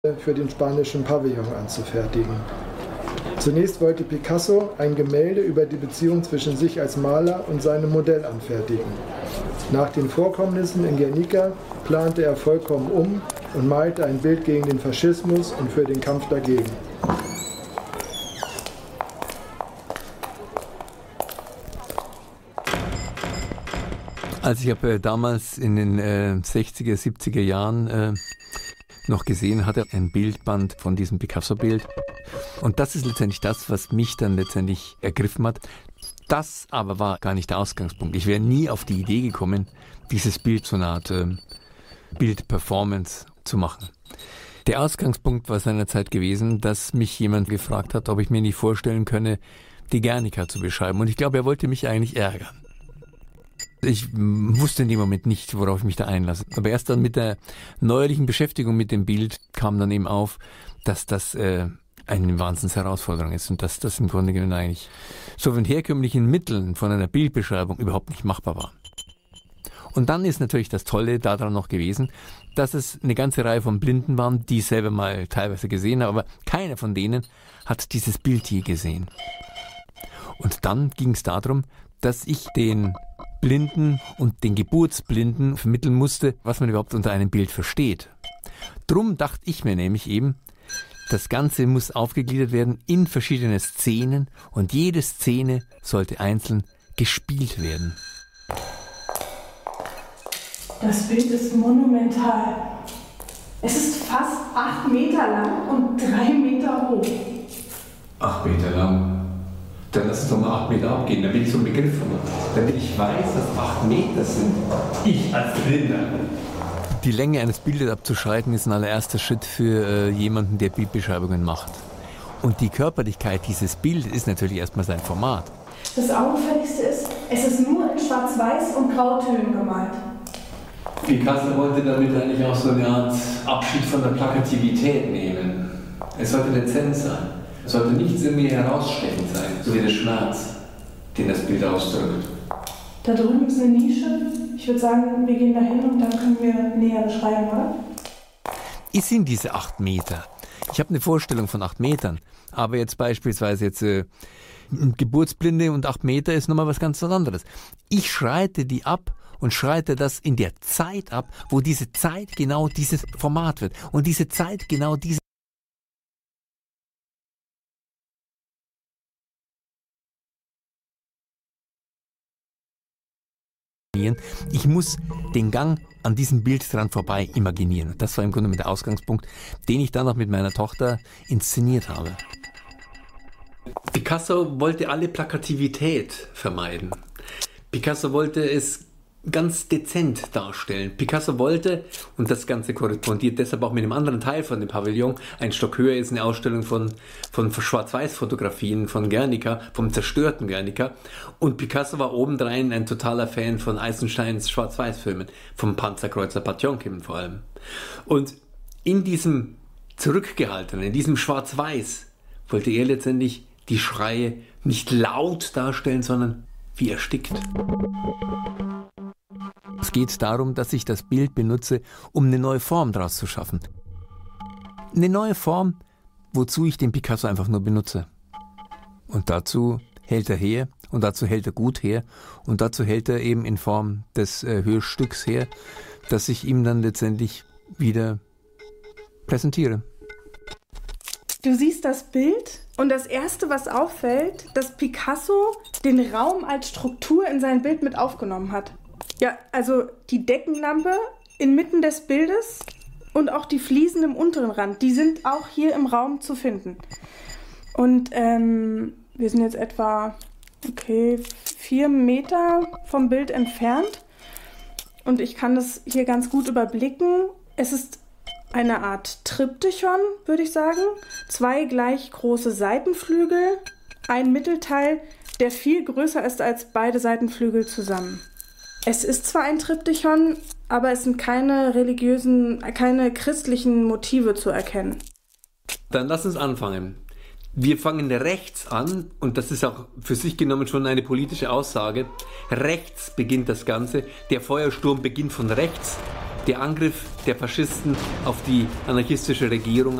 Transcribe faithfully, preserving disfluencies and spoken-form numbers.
für den spanischen Pavillon anzufertigen. Zunächst wollte Picasso ein Gemälde über die Beziehung zwischen sich als Maler und seinem Modell anfertigen. Nach den Vorkommnissen in Guernica plante er vollkommen um und malte ein Bild gegen den Faschismus und für den Kampf dagegen. Also ich habe äh, damals in den äh, sechziger, siebziger Jahren äh, noch gesehen hatte, ein Bildband von diesem Picasso-Bild. Und das ist letztendlich das, was mich dann letztendlich ergriffen hat. Das aber war gar nicht der Ausgangspunkt. Ich wäre nie auf die Idee gekommen, dieses Bild so eine Art äh, Bild-Performance zu machen. Der Ausgangspunkt war seinerzeit gewesen, dass mich jemand gefragt hat, ob ich mir nicht vorstellen könne, die Guernica zu beschreiben. Und ich glaube, er wollte mich eigentlich ärgern. Ich wusste in dem Moment nicht, worauf ich mich da einlasse. Aber erst dann mit der neuerlichen Beschäftigung mit dem Bild kam dann eben auf, dass das äh, eine Wahnsinnsherausforderung ist und dass das im Grunde genommen eigentlich so von herkömmlichen Mitteln, von einer Bildbeschreibung überhaupt nicht machbar war. Und dann ist natürlich das Tolle daran noch gewesen, dass es eine ganze Reihe von Blinden waren, die ich selber mal teilweise gesehen habe, aber keiner von denen hat dieses Bild je gesehen. Und dann ging es darum, dass ich den Blinden und den Geburtsblinden vermitteln musste, was man überhaupt unter einem Bild versteht. Drum dachte ich mir nämlich eben, das Ganze muss aufgegliedert werden in verschiedene Szenen und jede Szene sollte einzeln gespielt werden. Das Bild ist monumental. Es ist fast acht Meter lang und drei Meter hoch. Acht Meter lang? Dann lass es doch mal acht Meter abgehen, damit ich so einen Begriff habe. Damit ich weiß, dass acht Meter sind. Ich als Blinder. Die Länge eines Bildes abzuschreiten ist ein allererster Schritt für äh, jemanden, der Bildbeschreibungen macht. Und die Körperlichkeit dieses Bildes ist natürlich erstmal sein Format. Das Augenfälligste ist, es ist nur in Schwarz-Weiß und Grautönen gemalt. Picasso wollte damit eigentlich auch so eine Art Abschied von der Plakativität nehmen. Es sollte dezent sein. Es sollte nichts in mir herausstechend sein, so wie der Schmerz, den das Bild ausdrückt. Da drüben ist eine Nische. Ich würde sagen, wir gehen da hin und dann können wir näher beschreiben, oder? Es sind diese acht Meter. Ich habe eine Vorstellung von acht Metern. Aber jetzt beispielsweise jetzt äh, Geburtsblinde und acht Meter ist nochmal was ganz anderes. Ich schreite die ab und schreite das in der Zeit ab, wo diese Zeit genau dieses Format wird. Und diese Zeit genau diese Ich muss den Gang an diesem Bild dran vorbei imaginieren. Das war im Grunde der Ausgangspunkt, den ich dann noch mit meiner Tochter inszeniert habe. Picasso wollte alle Plakativität vermeiden. Picasso wollte es ganz dezent darstellen. Picasso wollte, und das Ganze korrespondiert deshalb auch mit einem anderen Teil von dem Pavillon, ein Stock höher ist eine Ausstellung von, von Schwarz-Weiß-Fotografien von Guernica, vom zerstörten Guernica. Und Picasso war obendrein ein totaler Fan von Eisensteins Schwarz-Weiß-Filmen, vom Panzerkreuzer Potjomkin vor allem. Und in diesem zurückgehaltenen, in diesem Schwarz-Weiß, wollte er letztendlich die Schreie nicht laut darstellen, sondern wie erstickt. Es geht darum, dass ich das Bild benutze, um eine neue Form daraus zu schaffen. Eine neue Form, wozu ich den Picasso einfach nur benutze. Und dazu hält er her, und dazu hält er gut her, und dazu hält er eben in Form des äh, Hörstücks her, das ich ihm dann letztendlich wieder präsentiere. Du siehst das Bild und das Erste, was auffällt, dass Picasso den Raum als Struktur in sein Bild mit aufgenommen hat. Ja, also die Deckenlampe inmitten des Bildes und auch die Fliesen im unteren Rand, die sind auch hier im Raum zu finden. Und ähm, wir sind jetzt etwa, okay, vier Meter vom Bild entfernt und ich kann das hier ganz gut überblicken. Es ist eine Art Triptychon, würde ich sagen. Zwei gleich große Seitenflügel, ein Mittelteil, der viel größer ist als beide Seitenflügel zusammen. Es ist zwar ein Triptychon, aber es sind keine religiösen, keine christlichen Motive zu erkennen. Dann lass uns anfangen. Wir fangen rechts an, und das ist auch für sich genommen schon eine politische Aussage. Rechts beginnt das Ganze. Der Feuersturm beginnt von rechts. der Angriff der Faschisten auf die anarchistische Regierung.